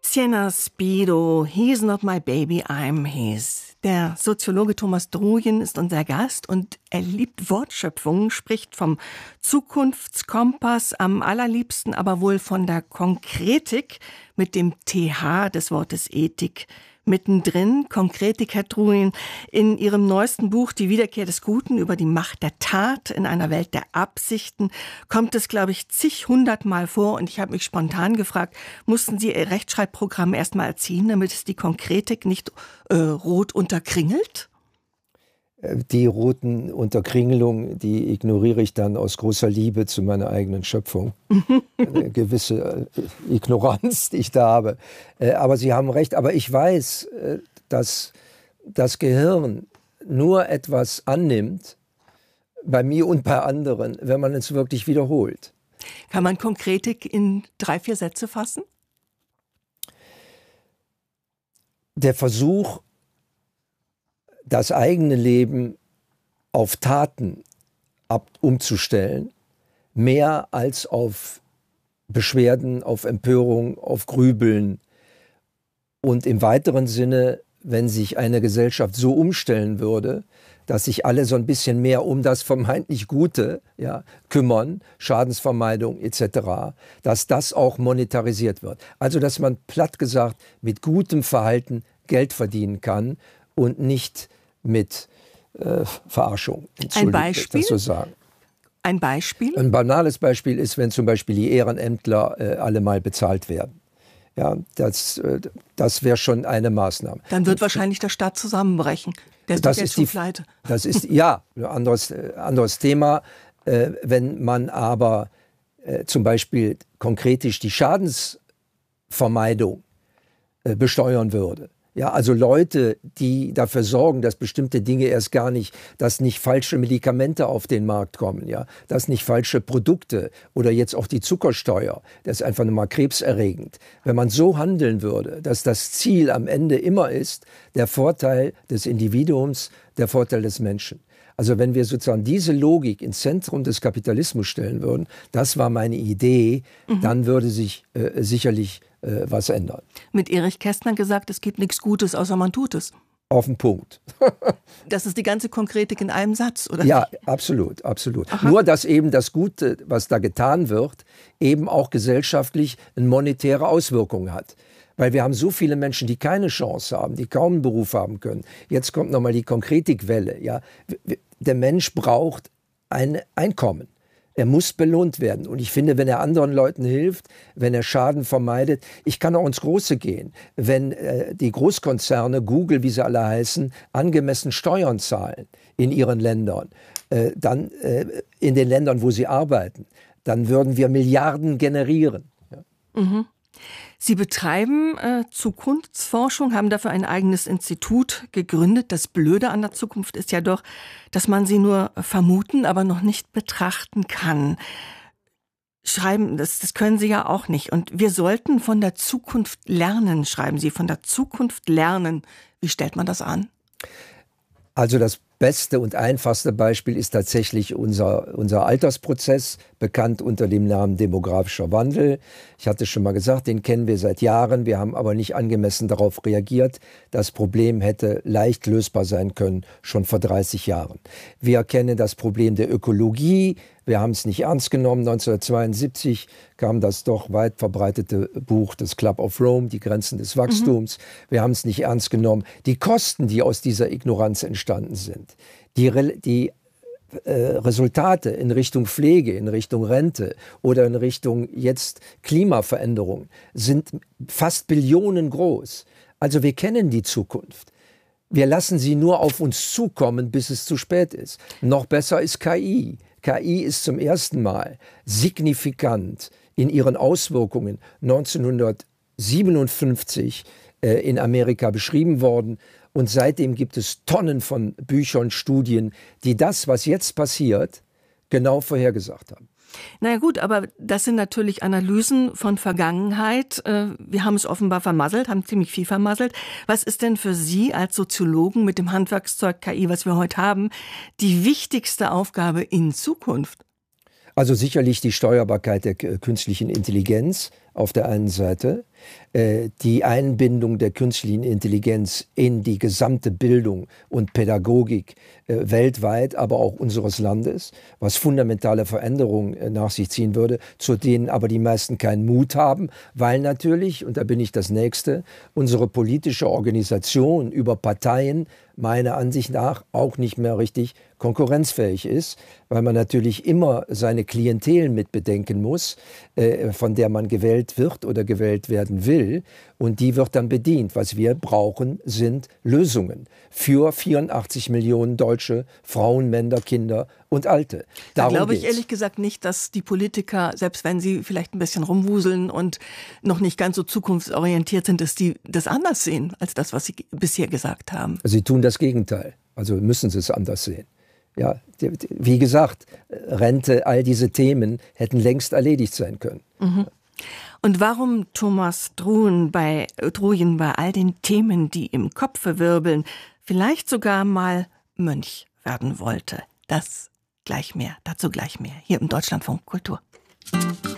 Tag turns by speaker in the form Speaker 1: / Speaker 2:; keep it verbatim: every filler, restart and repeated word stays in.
Speaker 1: Sienna Speedo, he's not my baby, I'm his. Der Soziologe Thomas Druyen ist unser Gast und er liebt Wortschöpfungen, spricht vom Zukunftskompass, am allerliebsten aber wohl von der Konkretik mit dem T H des Wortes Ethik. Mittendrin, Konkretik, Herr Druyen, in Ihrem neuesten Buch Die Wiederkehr des Guten über die Macht der Tat in einer Welt der Absichten kommt es, glaube ich, zig hundertmal vor. Und ich habe mich spontan gefragt, mussten Sie Ihr Rechtschreibprogramm erst mal erziehen, damit es die Konkretik nicht äh, rot unterkringelt?
Speaker 2: Die roten Unterkringelungen, die ignoriere ich dann aus großer Liebe zu meiner eigenen Schöpfung. Eine gewisse Ignoranz, die ich da habe. Aber Sie haben recht. Aber ich weiß, dass das Gehirn nur etwas annimmt, bei mir und bei anderen, wenn man es wirklich wiederholt.
Speaker 1: Kann man Konkretik in drei, vier Sätze fassen?
Speaker 2: Der Versuch, das eigene Leben auf Taten ab, umzustellen, mehr als auf Beschwerden, auf Empörung, auf Grübeln. Und im weiteren Sinne, wenn sich eine Gesellschaft so umstellen würde, dass sich alle so ein bisschen mehr um das vermeintlich Gute ja, kümmern, Schadensvermeidung et cetera, dass das auch monetarisiert wird. Also, dass man platt gesagt mit gutem Verhalten Geld verdienen kann und nicht mit äh, Verarschung.
Speaker 1: Ein Beispiel?
Speaker 2: Das so sagen.
Speaker 1: Ein Beispiel?
Speaker 2: Ein banales Beispiel ist, wenn zum Beispiel die Ehrenämtler äh, alle mal bezahlt werden. Ja, das, äh, das wäre schon eine Maßnahme.
Speaker 1: Dann wird wahrscheinlich der Staat zusammenbrechen. Der ist
Speaker 2: das
Speaker 1: doch jetzt
Speaker 2: ist
Speaker 1: schon
Speaker 2: die,
Speaker 1: pleite.
Speaker 2: Das ist, ja, ein anderes, äh, anderes Thema. Äh, wenn man aber äh, zum Beispiel konkretisch die Schadensvermeidung äh, besteuern würde, ja, also Leute, die dafür sorgen, dass bestimmte Dinge erst gar nicht, dass nicht falsche Medikamente auf den Markt kommen, ja, dass nicht falsche Produkte oder jetzt auch die Zuckersteuer, das ist einfach nur mal krebserregend. Wenn man so handeln würde, dass das Ziel am Ende immer ist, der Vorteil des Individuums, der Vorteil des Menschen. Also wenn wir sozusagen diese Logik ins Zentrum des Kapitalismus stellen würden, das war meine Idee, mhm. dann würde sich äh, sicherlich äh, was ändern.
Speaker 1: Mit Erich Kästner gesagt, es gibt nichts Gutes, außer man tut es.
Speaker 2: Auf den Punkt.
Speaker 1: Das ist die ganze Konkretik in einem Satz, oder?
Speaker 2: Ja, absolut, absolut. Aha. Nur, dass eben das Gute, was da getan wird, eben auch gesellschaftlich eine monetäre Auswirkung hat. Weil wir haben so viele Menschen, die keine Chance haben, die kaum einen Beruf haben können. Jetzt kommt nochmal die Konkretikwelle. Ja? Der Mensch braucht ein Einkommen. Er muss belohnt werden. Und ich finde, wenn er anderen Leuten hilft, wenn er Schaden vermeidet, ich kann auch ins Große gehen. Wenn äh, die Großkonzerne, Google, wie sie alle heißen, angemessen Steuern zahlen in ihren Ländern, äh, dann äh, in den Ländern, wo sie arbeiten, dann würden wir Milliarden generieren. Ja.
Speaker 1: Mhm. Sie betreiben äh, Zukunftsforschung, haben dafür ein eigenes Institut gegründet. Das Blöde an der Zukunft ist ja doch, dass man sie nur vermuten, aber noch nicht betrachten kann. Schreiben, das, das können Sie ja auch nicht. Und wir sollten von der Zukunft lernen, schreiben Sie, von der Zukunft lernen. Wie stellt man das an?
Speaker 2: Also das beste und einfachste Beispiel ist tatsächlich unser, unser Altersprozess, bekannt unter dem Namen demografischer Wandel. Ich hatte schon mal gesagt, den kennen wir seit Jahren. Wir haben aber nicht angemessen darauf reagiert. Das Problem hätte leicht lösbar sein können, schon vor dreißig Jahren. Wir kennen das Problem der Ökologie. Wir haben es nicht ernst genommen. neunzehnhundertzweiundsiebzig kam das doch weit verbreitete Buch des Club of Rome, die Grenzen des Wachstums. Mhm. Wir haben es nicht ernst genommen. Die Kosten, die aus dieser Ignoranz entstanden sind, die, die äh, Resultate in Richtung Pflege, in Richtung Rente oder in Richtung jetzt Klimaveränderung sind fast Billionen groß. Also wir kennen die Zukunft. Wir lassen sie nur auf uns zukommen, bis es zu spät ist. Noch besser ist K I. K I ist zum ersten Mal signifikant in ihren Auswirkungen neunzehnhundertsiebenundfünfzig äh, in Amerika beschrieben worden. Und seitdem gibt es Tonnen von Büchern, Studien, die das, was jetzt passiert, genau vorhergesagt haben.
Speaker 1: Naja gut, aber das sind natürlich Analysen von Vergangenheit. Wir haben es offenbar vermasselt, haben ziemlich viel vermasselt. Was ist denn für Sie als Soziologen mit dem Handwerkszeug K I, was wir heute haben, die wichtigste Aufgabe in Zukunft?
Speaker 2: Also sicherlich die Steuerbarkeit der künstlichen Intelligenz auf der einen Seite. Die Einbindung der künstlichen Intelligenz in die gesamte Bildung und Pädagogik weltweit, aber auch unseres Landes, was fundamentale Veränderungen nach sich ziehen würde, zu denen aber die meisten keinen Mut haben, weil natürlich, und da bin ich das Nächste, unsere politische Organisation über Parteien meiner Ansicht nach auch nicht mehr richtig konkurrenzfähig ist, weil man natürlich immer seine Klientel mit bedenken muss, äh, von der man gewählt wird oder gewählt werden will. Und die wird dann bedient. Was wir brauchen, sind Lösungen für vierundachtzig Millionen deutsche Frauen, Männer, Kinder und Alte.
Speaker 1: Darum da glaube ich geht's. Ehrlich gesagt nicht, dass die Politiker, selbst wenn sie vielleicht ein bisschen rumwuseln und noch nicht ganz so zukunftsorientiert sind, dass die das anders sehen, als das, was sie bisher gesagt haben.
Speaker 2: Sie tun das Gegenteil. Also müssen sie es anders sehen. Ja, wie gesagt, Rente, all diese Themen hätten längst erledigt sein können.
Speaker 1: Mhm. Und warum Thomas Druyen bei, Druyen bei all den Themen, die im Kopfe wirbeln, vielleicht sogar mal Mönch werden wollte, das gleich mehr, dazu gleich mehr, hier im Deutschlandfunk Kultur.